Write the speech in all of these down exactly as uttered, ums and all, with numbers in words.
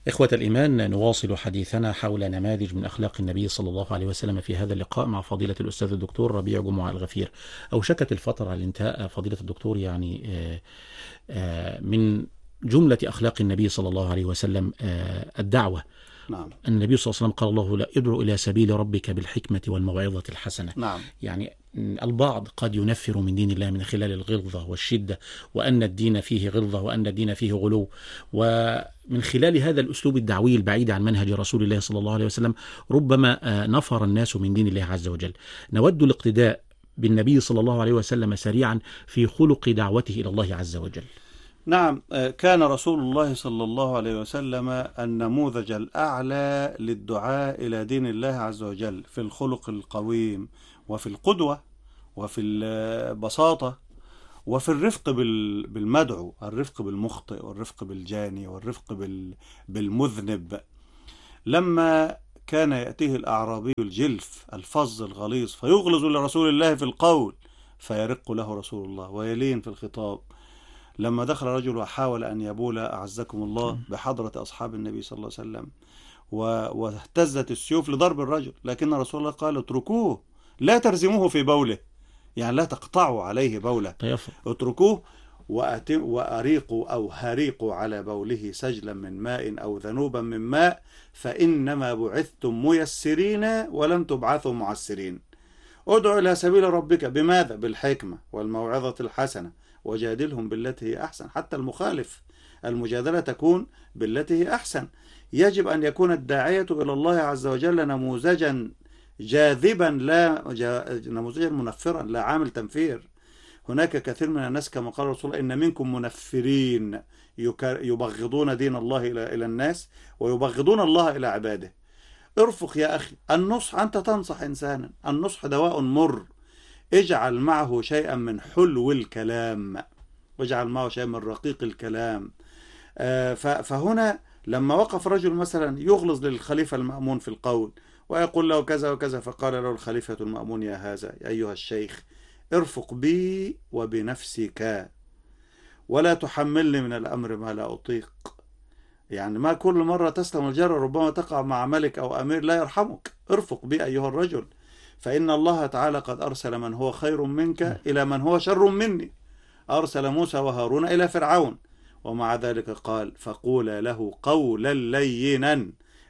إخوة الإيمان، نواصل حديثنا حول نماذج من أخلاق النبي صلى الله عليه وسلم في هذا اللقاء مع فضيلة الأستاذ الدكتور ربيع جمعة الغفير. أوشكت الفترة على الانتهاء فضيلة الدكتور، يعني آه، آه، من جملة أخلاق النبي صلى الله عليه وسلم آه، الدعوة. نعم. النبي صلى الله عليه وسلم قال: الله لا ادعو إلى سبيل ربك بالحكمة والموعظة الحسنة. نعم. يعني البعض قد ينفر من دين الله من خلال الغلظة والشدة، وأن الدين فيه غلظة وأن الدين فيه غلو، ومن خلال هذا الأسلوب الدعوي البعيد عن منهج رسول الله صلى الله عليه وسلم ربما آه، نفر الناس من دين الله عز وجل. نود الاقتداء بالنبي صلى الله عليه وسلم سريعا في خلق دعوته إلى الله عز وجل. نعم. كان رسول الله صلى الله عليه وسلم النموذج الأعلى للدعاء إلى دين الله عز وجل في الخلق القويم، وفي القدوة، وفي البساطة، وفي الرفق بالمدعو، الرفق بالمخطئ، والرفق بالجاني، والرفق بالمذنب. لما كان يأتيه الأعرابي الجلف الفظ الغليظ فيغلظ لرسول الله في القول فيرق له رسول الله ويلين في الخطاب. لما دخل رجل وحاول أن يبول أعزكم الله بحضرة أصحاب النبي صلى الله عليه وسلم واهتزت السيوف لضرب الرجل، لكن رسول الله قال: اتركوه، لا ترزموه في بوله، يعني لا تقطعوا عليه بوله، اتركوه وأريقوا أو هريقوا على بوله سجلا من ماء أو ذنوبا من ماء، فإنما بعثتم ميسرين ولم تبعثوا معسرين. ادعوا إلى سبيل ربك بماذا؟ بالحكمة والموعظة الحسنة، وجادلهم بالتي هي أحسن. حتى المخالف المجادلة تكون بالتي هي أحسن. يجب أن يكون الداعية إلى الله عز وجل نموذجا جاذبا، لا نموذجا منفرا، لا عامل تنفير. هناك كثير من الناس كما قال رسول الله: إن منكم منفرين يبغضون دين الله إلى الناس ويبغضون الله إلى عباده. ارفق يا أخي. النصح، أنت تنصح إنسانا، النصح دواء مر، اجعل معه شيئا من حلو الكلام، واجعل معه شيئا من رقيق الكلام. فهنا لما وقف رجل مثلا يغلظ للخليفة المأمون في القول ويقول له كذا وكذا، فقال له الخليفة المأمون: يا هذا أيها الشيخ، ارفق بي وبنفسك ولا تحملني من الأمر ما لا أطيق. يعني ما كل مرة تسلم الجرة ربما تقع مع ملك أو أمير لا يرحمك. ارفق بي أيها الرجل، فإن الله تعالى قد أرسل من هو خير منك إلى من هو شر مني. أرسل موسى وهارون إلى فرعون، ومع ذلك قال: فقولا له قولا لينا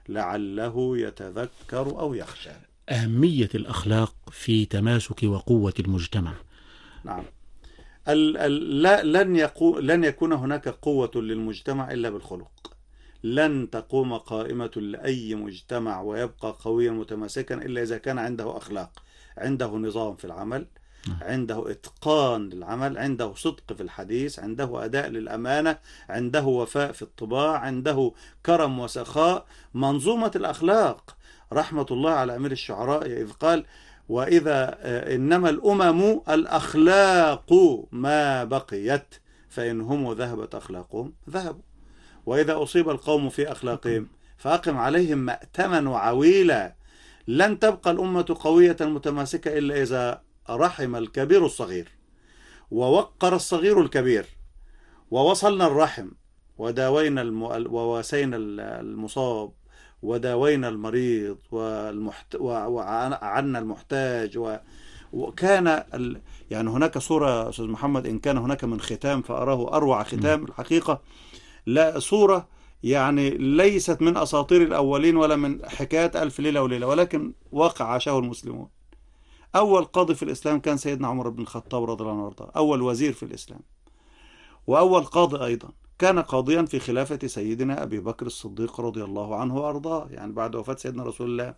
لعله يتذكر أو يخشى. أهمية الأخلاق في تماسك وقوة المجتمع. نعم. ال ال لا لن, يقو لن يكون هناك قوة للمجتمع إلا بالخلق. لن تقوم قائمة لأي مجتمع ويبقى قويا متماسكا إلا إذا كان عنده أخلاق، عنده نظام في العمل، عنده إتقان للعمل، عنده صدق في الحديث، عنده أداء للأمانة، عنده وفاء في الطباع، عنده كرم وسخاء. منظومة الأخلاق. رحمة الله على أمير الشعراء إذ قال: وإذا إنما الأمم الأخلاق ما بقيت، فإن هم ذهبت أخلاقهم ذهبوا. وإذا أصيب القوم في أخلاقهم فأقم عليهم مأتما وعويلا. لن تبقى الأمة قوية متماسكة إلا إذا رحم الكبير الصغير، ووقر الصغير الكبير، ووصلنا الرحم، وداوينا الم... وواسينا المصاب، وداوينا المريض، والمحت... وعنا المحتاج، و... وكان ال... يعني هناك صورة أستاذ محمد، إن كان هناك من ختام فأراه أروع ختام الحقيقة. لا، صورة يعني ليست من أساطير الأولين ولا من حكايات ألف ليلة وليلة، ولكن واقع عاشه المسلمون. أول قاضي في الإسلام كان سيدنا عمر بن الخطاب رضي الله عنه وارضاه، أول وزير في الإسلام، وأول قاضي أيضا كان قاضيا في خلافة سيدنا أبي بكر الصديق رضي الله عنه وارضاه، يعني بعد وفاة سيدنا رسول الله.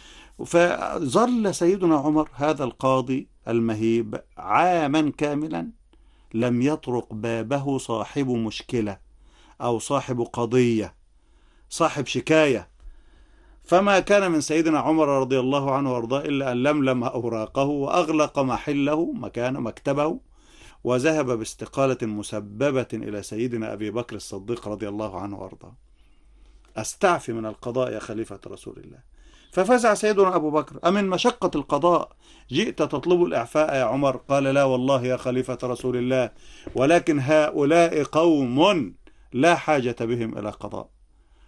فظل سيدنا عمر هذا القاضي المهيب عاما كاملا لم يطرق بابه صاحب مشكلة أو صاحب قضية، صاحب شكاية. فما كان من سيدنا عمر رضي الله عنه وارضاه إلا أن لملم أوراقه وأغلق محله مكان مكتبه، وذهب باستقالة مسببة إلى سيدنا أبي بكر الصديق رضي الله عنه وارضاه: أستعفي من القضاء يا خليفة رسول الله. ففزع سيدنا أبو بكر: أمن مشقة القضاء جئت تطلب الإعفاء يا عمر؟ قال: لا والله يا خليفة رسول الله، ولكن هؤلاء قوم لا حاجة بهم إلى قضاء.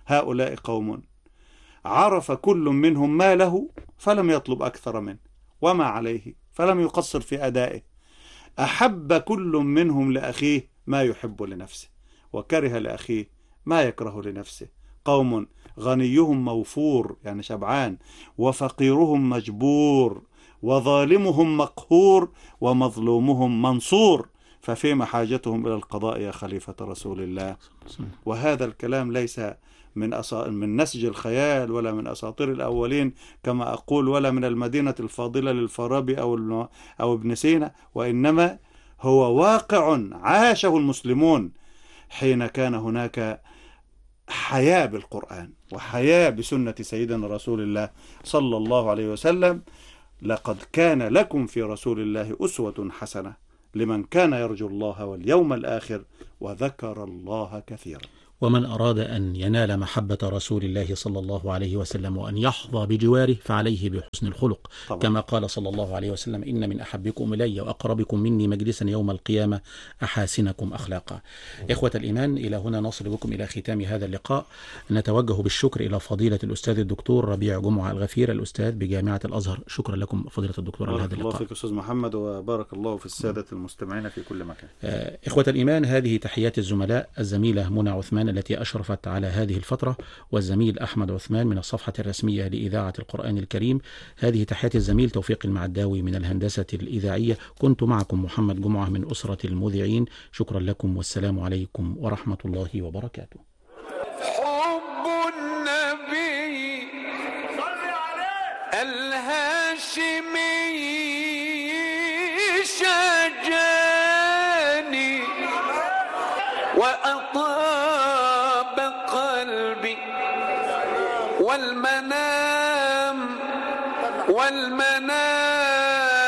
هؤلاء قوم عرف كل منهم ما له فلم يطلب أكثر منه، وما عليه فلم يقصر في أدائه. أحب كل منهم لأخيه ما يحب لنفسه، وكره لأخيه ما يكره لنفسه. قوم غنيهم موفور يعني شبعان، وفقيرهم مجبور، وظالمهم مقهور، ومظلومهم منصور، ففيما حاجتهم إلى القضاء يا خليفة رسول الله. وهذا الكلام ليس من أصا... من نسج الخيال ولا من أساطير الأولين كما أقول، ولا من المدينة الفاضلة للفارابي أو ال... أو ابن سينا، وإنما هو واقع عاشه المسلمون حين كان هناك حياة بالقرآن وحياة بسنة سيدنا رسول الله صلى الله عليه وسلم. لقد كان لكم في رسول الله أسوة حسنة لمن كان يرجو الله واليوم الآخر وذكر الله كثيرا. ومن أراد أن ينال محبة رسول الله صلى الله عليه وسلم وأن يحظى بجواره فعليه بحسن الخلق طبعا. كما قال صلى الله عليه وسلم: إن من أحبكم إلي وأقربكم مني مجلسا يوم القيامة أحاسنكم أخلاقا. إخوة الإيمان، إلى هنا نصل بكم إلى ختام هذا اللقاء. نتوجه بالشكر إلى فضيلة الأستاذ الدكتور ربيع جمعة الغفير، الأستاذ بجامعة الأزهر. شكرا لكم فضيلة الدكتور على هذا اللقاء. بارك الله فيك أستاذ محمد، وبارك الله في السادة المستمعين في كل مكان. إخوة الإيمان، هذه تحيات الزملاء: الزميلة منى عثمان التي أشرفت على هذه الفترة، والزميل أحمد عثمان من الصفحة الرسمية لإذاعة القرآن الكريم. هذه تحيات الزميل توفيق المعداوي من الهندسة الإذاعية. كنت معكم محمد جمعة من أسرة المذيعين. شكرا لكم والسلام عليكم ورحمة الله وبركاته. حب النبي الهاشمي شجاني وأطاب قلبي، والمنام والمنام